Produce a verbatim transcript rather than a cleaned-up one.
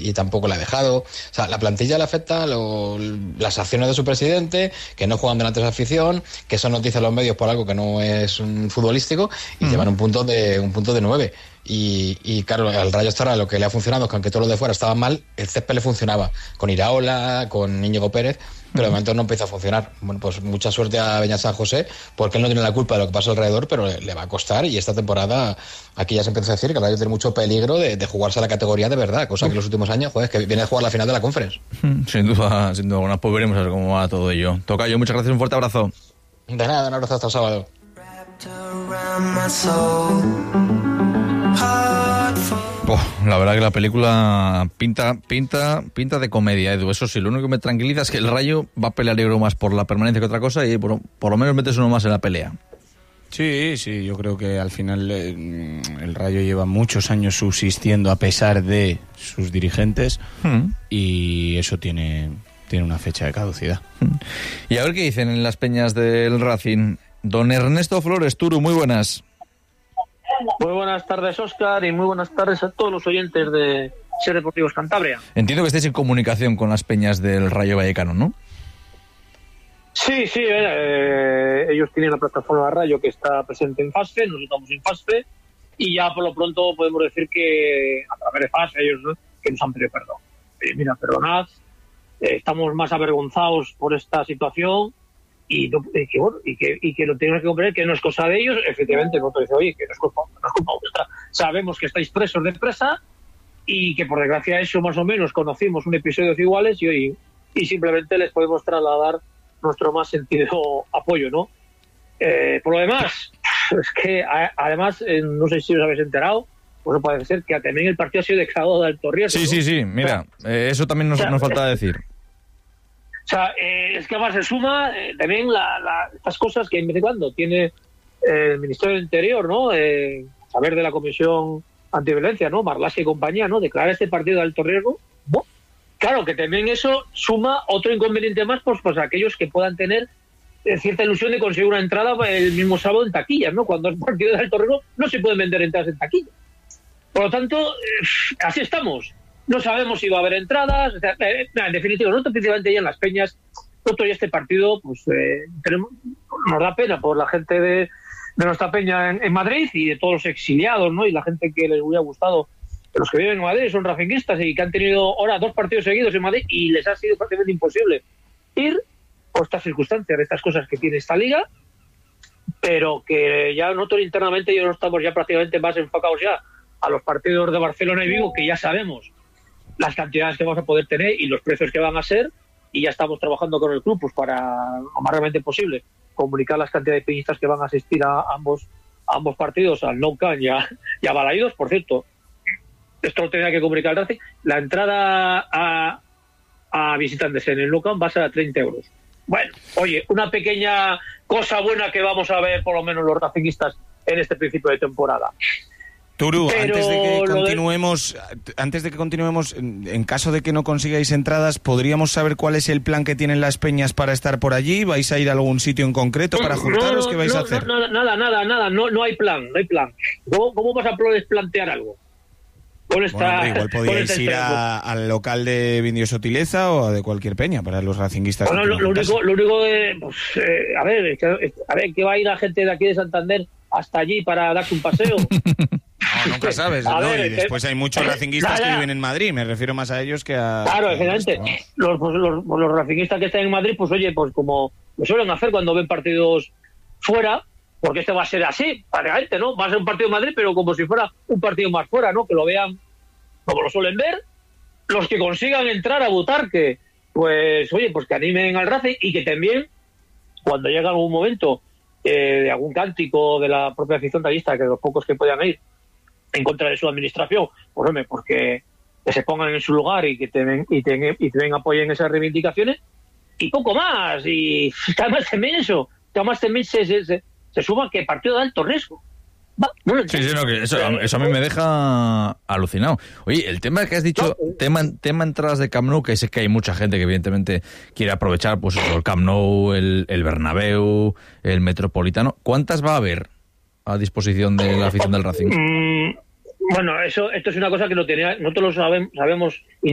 y, y tampoco la ha dejado. O sea, la plantilla le afecta lo, las acciones de su presidente, que no juegan delante de su afición, que son noticias en los medios por algo que no es un futbolístico, y uh-huh. llevan un punto de un punto de nueve. Y, y claro, al Rayo Estará lo que le ha funcionado es que aunque todos los de fuera estaban mal, el césped le funcionaba con Iraola, con Íñigo Pérez, pero de momento no empieza a funcionar. Bueno, pues mucha suerte a Beñat San José, porque él no tiene la culpa de lo que pasa alrededor, pero le, le va a costar, y esta temporada aquí ya se empieza a decir que el Rayo tiene mucho peligro de, de jugarse a la categoría de verdad, cosa que en los últimos años, joder, que viene a jugar la final de la Conference. Sin duda, sin duda, bueno, pues veremos a ver cómo va todo ello. Tocayo, muchas gracias, un fuerte abrazo. De nada, un abrazo hasta el sábado. Oh, la verdad que la película pinta pinta pinta de comedia, Edu. Eso sí, lo único que me tranquiliza es que el Rayo va a pelear yo creo más por la permanencia que otra cosa, y por, por lo menos metes uno más en la pelea. Sí, sí, yo creo que al final eh, el Rayo lleva muchos años subsistiendo a pesar de sus dirigentes, mm. y eso tiene, tiene una fecha de caducidad. Mm. Y a ver qué dicen en las peñas del Racing. Don Ernesto Flores, Turu, muy buenas. Muy buenas tardes, Óscar, y muy buenas tardes a todos los oyentes de Ser Deportivos Cantabria. Entiendo que estáis en comunicación con las peñas del Rayo Vallecano, ¿no? Sí, sí, eh, ellos tienen la plataforma Rayo que está presente en FASFE, nosotros estamos en FASFE, y ya por lo pronto podemos decir que a través de FASFE ellos, ¿no?, que nos han pedido perdón. Eh, mira, perdonad, eh, estamos más avergonzados por esta situación, y, no, y, que, bueno, y, que, y que lo tenemos que comprender que no es cosa de ellos. Efectivamente, nosotros decimos, oye, que no es culpa, no es culpa vuestra. Sabemos que estáis presos de presa y que por desgracia eso más o menos conocimos un episodios iguales, y hoy y simplemente les podemos trasladar nuestro más sentido apoyo, ¿no? Eh, por lo demás, es que a, además, eh, no sé si os habéis enterado, pues parece ser que también el partido ha sido declarado de alto riesgo. Sí, ¿no? sí, sí, mira, o sea, eh, eso también nos, o sea, nos falta decir. O sea, eh, es que además se suma eh, también la, la, estas cosas que en vez de cuando tiene eh, el Ministerio del Interior, ¿no? Eh, saber de la Comisión Antiviolencia, ¿no? Marlaska y compañía, ¿no? Declarar este partido de alto riesgo. Bueno, claro que también eso suma otro inconveniente más, pues, pues aquellos que puedan tener eh, cierta ilusión de conseguir una entrada el mismo sábado en taquillas, ¿no? Cuando es partido de alto riesgo no se pueden vender entradas en taquilla. Por lo tanto, eh, así estamos. No sabemos si va a haber entradas. O sea, eh, en definitiva, nosotros principalmente ya en las peñas, nosotros ya este partido, pues eh, tenemos, nos da pena por la gente de, de nuestra peña en, en Madrid y de todos los exiliados, ¿no? Y la gente que les hubiera gustado, los que viven en Madrid son racinguistas y que han tenido ahora dos partidos seguidos en Madrid y les ha sido prácticamente imposible ir por estas circunstancias, de estas cosas que tiene esta liga, pero que ya nosotros internamente ya no estamos ya prácticamente más enfocados ya a los partidos de Barcelona y Vigo, que ya sabemos las cantidades que vamos a poder tener y los precios que van a ser, y ya estamos trabajando con el club pues para lo más realmente posible comunicar las cantidades de peñistas que van a asistir a ambos a ambos partidos, al Nou Camp y a, y a Balaídos. Por cierto, esto lo tenía que comunicar el Racing, la entrada a, a visitantes en el Nou Camp va a ser a treinta euros. Bueno, oye, una pequeña cosa buena que vamos a ver por lo menos los racinguistas en este principio de temporada. Turu, Pero antes de que continuemos, de... antes de que continuemos, en caso de que no consigáis entradas, ¿podríamos saber cuál es el plan que tienen las peñas para estar por allí? ¿Vais a ir a algún sitio en concreto para juntaros? No, ¿Qué vais no, a hacer? No, no, nada, nada, nada, no, no hay plan, no hay plan. ¿Cómo, cómo vas a plantear algo? Con esta, bueno, hombre, igual podíais con ir a, al local de Vindio Sotileza o de cualquier peña para los racinguistas. Bueno, lo, lo único, lo único de, pues, eh, a ver, a ver, ¿qué va a ir la gente de aquí de Santander hasta allí para darse un paseo? No, nunca sabes, ¿no? Ver, y después hay muchos racinguistas que viven en Madrid, me refiero más a ellos que a... Claro, efectivamente. Los, pues, los, los racinguistas que están en Madrid, pues oye, pues como lo suelen hacer cuando ven partidos fuera, porque este va a ser así, prácticamente, ¿no? Va a ser un partido en Madrid, pero como si fuera un partido más fuera, ¿no? Que lo vean como lo suelen ver. Los que consigan entrar a Butarque, pues oye, pues que animen al Racing, y que también, cuando llegue algún momento eh, de algún cántico de la propia afición rayista, que los pocos que puedan ir en contra de su administración, pues hombre, porque que se pongan en su lugar y que te, y te, y te apoyen esas reivindicaciones, y poco más. Y además también eso, además también se, se, se, se suma que partido de alto riesgo. Va, no sí, sí, no, que eso, eso a mí me deja alucinado. Oye, el tema que has dicho, no, tema, tema entradas de Camp Nou, que sé que hay mucha gente que evidentemente quiere aprovechar, pues eso, el Camp Nou, el, el Bernabéu, el Metropolitano. ¿Cuántas va a haber a disposición de la afición del Racing? Mm, bueno, eso, esto es una cosa que lo tenía, nosotros lo sabemos, sabemos